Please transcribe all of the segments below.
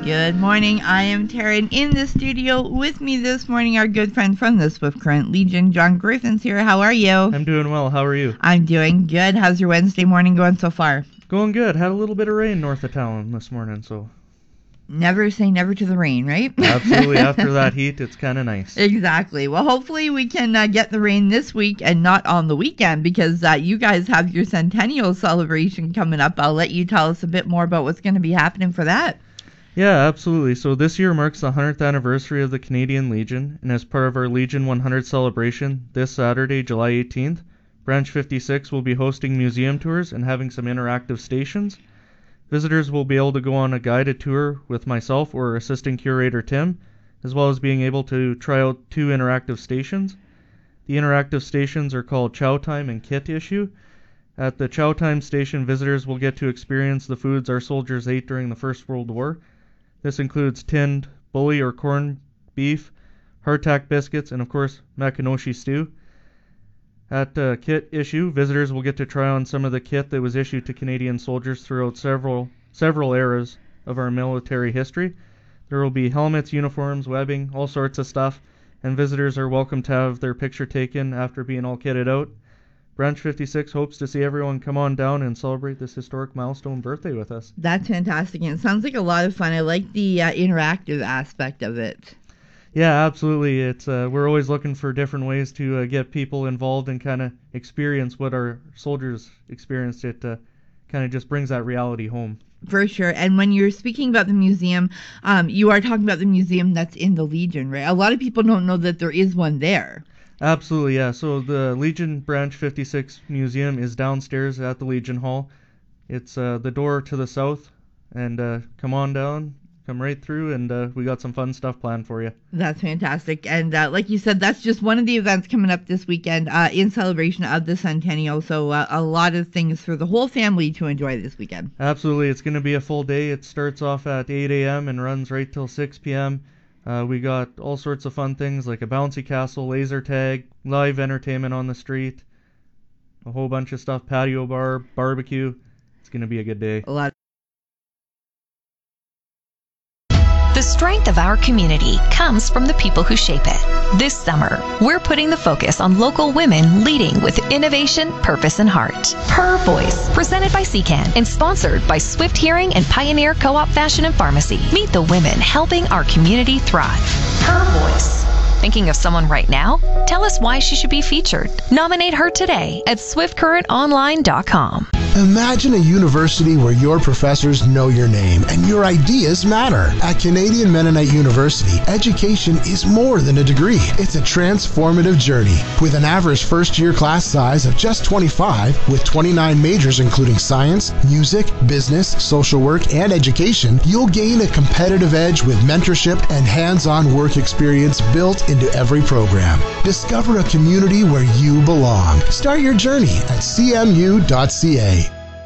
Good morning. I am Taryn in the studio. With me this morning, our good friend from the Swift Current Legion, John Griffin's here. How are you? I'm doing well. How are you? I'm doing good. How's your Wednesday morning going so far? Going good. Had a little bit of rain north of town this morning, so... Never say never to the rain, right? Absolutely. After that heat, it's kind of nice. Exactly. Well, hopefully we can get the rain this week and not on the weekend, because you guys have your centennial celebration coming up. I'll let you tell us a bit more about what's going to be happening for that. Yeah, absolutely. So this year marks the 100th anniversary of the Canadian Legion, and as part of our Legion 100 celebration, this Saturday, July 18th, Branch 56 will be hosting museum tours and having some interactive stations. Visitors will be able to go on a guided tour with myself or assistant curator Tim, as well as being able to try out 2 interactive stations. The interactive stations are called Chow Time and Kit Issue. At the Chow Time station, visitors will get to experience the foods our soldiers ate during the First World War. This includes tinned bully or corned beef, hardtack biscuits, and of course, makinoshi stew. At Kit Issue, visitors will get to try on some of the kit that was issued to Canadian soldiers throughout several eras of our military history. There will be helmets, uniforms, webbing, all sorts of stuff, and visitors are welcome to have their picture taken after being all kitted out. Branch 56 hopes to see everyone come on down and celebrate this historic milestone birthday with us. That's fantastic, and it sounds like a lot of fun. I like the interactive aspect of it. Yeah, absolutely. It's we're always looking for different ways to get people involved and kind of experience what our soldiers experienced. It kind of just brings that reality home. For sure. And when you're speaking about the museum, you are talking about the museum that's in the Legion, right? A lot of people don't know that there is one there. Absolutely, yeah. So the Legion Branch 56 Museum is downstairs at the Legion Hall. It's the door to the south, and come on down, come right through, and we got some fun stuff planned for you. That's fantastic. And like you said, that's just one of the events coming up this weekend in celebration of the centennial. So a lot of things for the whole family to enjoy this weekend. Absolutely. It's going to be a full day. It starts off at 8 a.m. and runs right till 6 p.m. We got all sorts of fun things like a bouncy castle, laser tag, live entertainment on the street, a whole bunch of stuff, patio bar, barbecue. It's going to be a good day. A lot. The strength of our community comes from the people who shape it. This summer, we're putting the focus on local women leading with innovation, purpose, and heart. Her Voice, presented by CCAN and sponsored by Swift Hearing and Pioneer Co-op Fashion and Pharmacy. Meet the women helping our community thrive. Her Voice. Thinking of someone right now? Tell us why she should be featured. Nominate her today at swiftcurrentonline.com. Imagine a university where your professors know your name and your ideas matter. At Canadian Mennonite University, education is more than a degree. It's a transformative journey. With an average first-year class size of just 25, with 29 majors including science, music, business, social work, and education, you'll gain a competitive edge with mentorship and hands-on work experience built into every program. Discover a community where you belong. Start your journey at cmu.ca.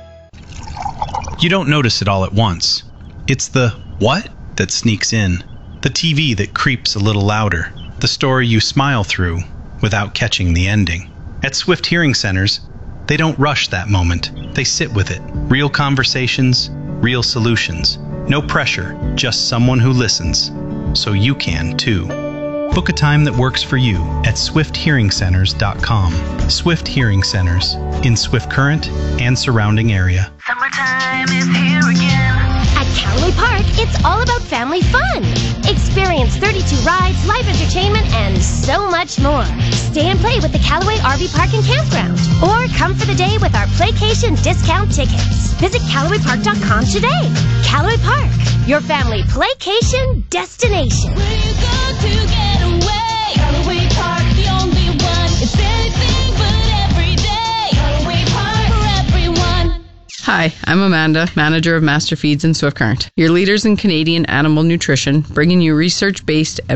You don't notice it all at once. It's the what that sneaks in, the TV that creeps a little louder, the story you smile through without catching the ending. At Swift Hearing Centers, they don't rush that moment. They sit with it. Real conversations, real solutions. No pressure, just someone who listens. So you can too. Book a time that works for you at swifthearingcenters.com. Swift Hearing Centers in Swift Current and surrounding area. Summertime is here again. At Callaway Park, it's all about family fun. Experience 32 rides, live entertainment, and so much more. Stay and play with the Callaway RV Park and Campground. Or come for the day with our Playcation discount tickets. Visit CallawayPark.com today. Callaway Park, your family Playcation destination. Where you go to get away? Callaway Park, the only one. It's anything but every day. Callaway Park for everyone. Hi, I'm Amanda, manager of Master Feeds in Swift Current, your leaders in Canadian animal nutrition, bringing you research-based